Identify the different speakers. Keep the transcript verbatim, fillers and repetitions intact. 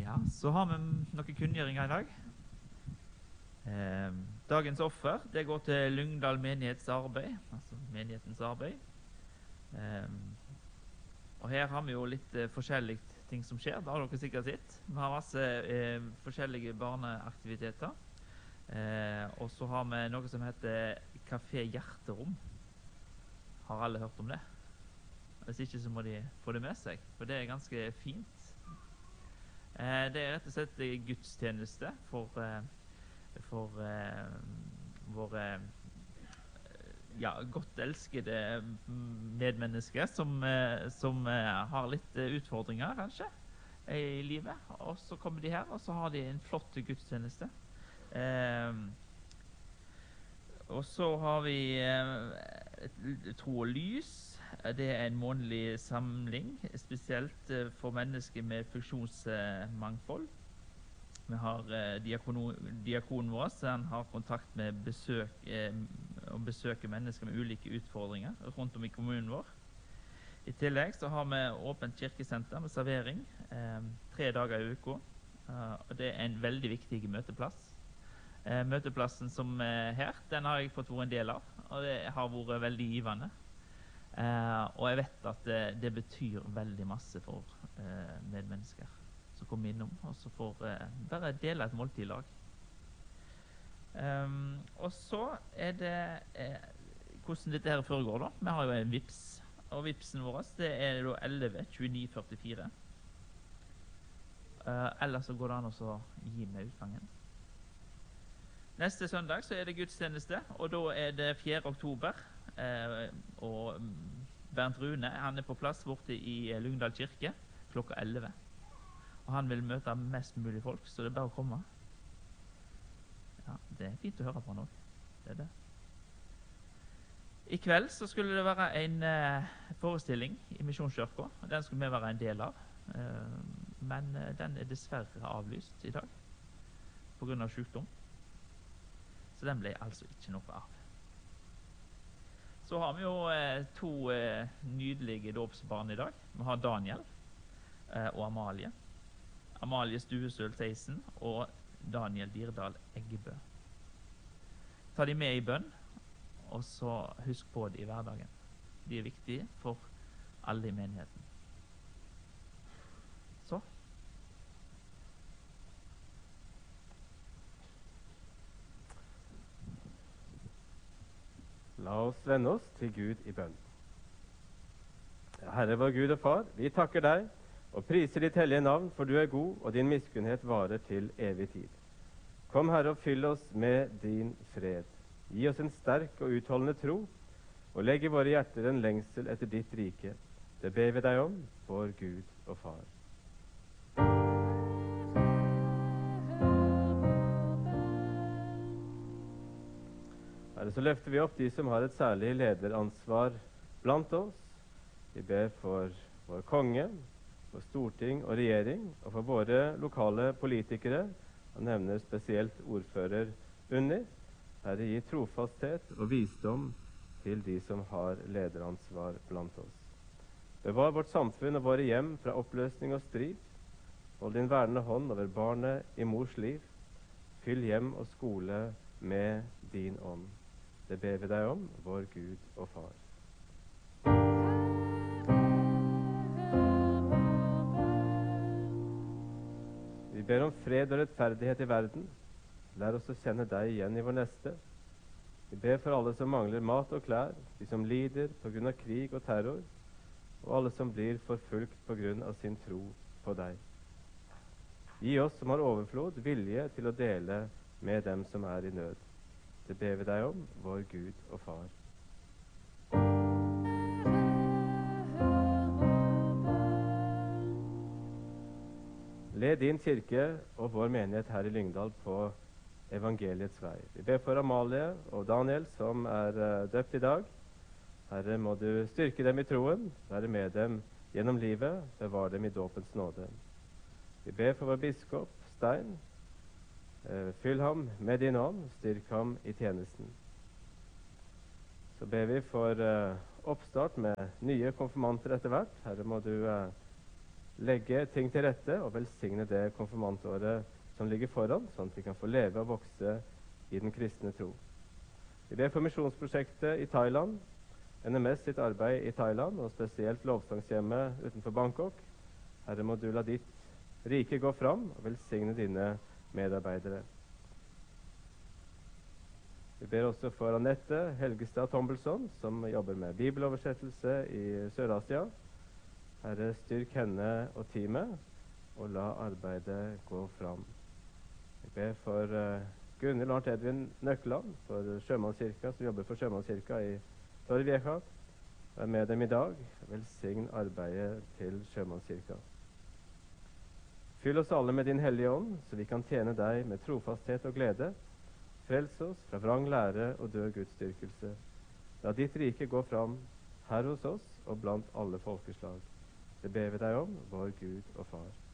Speaker 1: Ja, så har vi noen kunngjøringer i dag. Eh, dagens offer, det går til Lyngdal menighetsarbeid, altså menighetens arbeid. Eh, og her har vi jo litt eh, forskjellige ting som skjer, det har dere sikkert sett. Vi har masse eh, forskjellige barneaktiviteter. Eh, og så har vi noe som heter Kafé Hjerterom. Har alle hørt om det? Hvis ikke så må de få det med seg, for det er ganske fint. Eh, det er rett og slett gudstjeneste for, eh, for eh, våre ja, godt elskede medmennesker som, eh, som eh, har litt eh, utfordringer, kanskje, i livet. Og så kommer de her, og så har de en flott gudstjeneste. Eh, og så har vi eh, Tro og lys. Det er en månedlig samling, spesielt eh, for mennesker med funksjonsmangfold. Vi har eh, diakonen, diakonen vår, så han har kontakt med besøk, eh, og besøker mennesker med ulike utfordringer rundt om i kommunen vår. I tillegg så har vi åpent kirkesenter med servering eh, tre dager i uka. Uh, og det er en veldig viktig møteplass. Eh, møteplassen som er her, den har jeg fått vært en del av, og det har vært veldig givende. Eh, og jeg vet at det, det betyr veldig masse for eh, medmennesker som kommer innom, og så får eh, bare dele et måltid i lag. Um, og så er det eh, hvordan dette her foregår da. Vi har jo en vips, og vipsen vår det er da elleve tjueni førtifire. Uh, ellers så går det an å gi med utgangen. Neste søndag så er det gudstjeneste, og da er det fjerde oktober. Uh, og Bernt Rune, han er på plass borte i Lyngdal kirke klokka elleve. Og han vil møte mest mulig folk, så det er bare å komme. Ja, det er fint å høre på nå. Det er det. I kveld så skulle det være en uh, forestilling i Misjonskirka. Den skulle vi være en del av. Uh, men uh, den er dessverre avlyst i dag på grunn av sykdom. Så den ble altså ikke noe av. Så har vi jo uh, to uh, nydelige dåpsbarn i dag. Vi har Daniel uh, og Amalie. Amalie Stuesøl Theisen og Daniel Dirdal Eggebø. Ta de med i bønn, og så husk på det i hverdagen. De er viktige for alle i menigheten. Så.
Speaker 2: La oss vende oss til Gud i bønn. Herre vår Gud og Far, vi takker deg og priser ditt hellige navn, for du er god, og din miskunnhet varer til evig tid. Kom, Herre, og fyll oss med din fred. Gi oss en sterk og utholdende tro, og legg i våre hjerter en lengsel etter ditt rike. Det ber vi deg om, vår Gud og Far. Herre, så løfter vi opp de som har et særlig lederansvar blant oss. Vi ber for vår konge, for storting og regjering, og for våre lokale politikere, og nevner spesielt ordfører Unni. Herre, gi trofasthet og visdom til de som har lederansvar blant oss. Bevar vårt samfunn og våre hjem fra oppløsning og strid. Hold din vernende hånd over barnet i mors liv. Fyll hjem og skole med din ånd. Det ber vi deg om, vår Gud og Far. Vi ber om fred og rettferdighet i verden. Lær oss å kjenne deg igjen i vår neste. Vi ber for alle som mangler mat og klær, de som lider på grunn av krig og terror, og alle som blir forfulgt på grunn av sin tro på deg. Gi oss som har overflod, vilje til å dele med dem som er i nød. Det ber vi deg om, vår Gud og Far. Led din kirke og vår menighet her i Lyngdal på evangeliets vei. Vi ber for Amalie og Daniel som er uh, døpt i dag. Herre, må du styrke dem i troen, være med dem gjennom livet, bevare dem i dåpens nåde. Vi ber for vår biskop, Stein. Uh, fyll ham med din ånd, styrk ham i tjenesten. Så ber vi for uh, oppstart med nye konfirmanter etter hvert. Herre, må du uh, legge ting til rette og velsigne det konfirmantåret som ligger foran, sånn at vi kan få leve og vokse i den kristne tro. Vi ber for misjonsprosjektet i Thailand, N M S sitt arbeid i Thailand, og spesielt lovstangshjemmet utenfor Bangkok. Herre, må du la ditt rike gå fram og velsigne dine medarbeidere. Vi ber også for Anette Helgestad Tombelson, som jobber med bibeloversettelse i Sør-Asia. Herre, styrk henne og teamet, og la arbeidet gå fram. Vi ber for uh, Gunhild Arnt Edvin Nøkland, for Sjømannskirka, som jobber for Sjømannskirka i Torrevieja. Vær med dem i dag. Velsign arbeidet til Sjømannskirka. Fyll oss alle med din hellige ånd, så vi kan tjene deg med trofasthet og glede. Frels oss fra vrang lære og død gudsdyrkelse. La ditt rike gå fram her hos oss og blant alle folkeslag. Det ber vi deg om, vår Gud og Far.